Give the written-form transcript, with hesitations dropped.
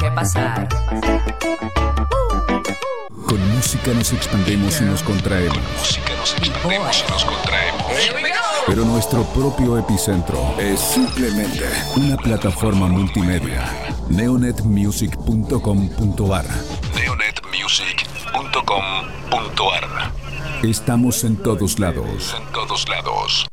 puede pasar. Con música nos expandemos y nos contraemos. Pero nuestro propio epicentro es simplemente una plataforma multimedia. neonetmusic.com.ar. neonetmusic.com.ar. Estamos en todos lados.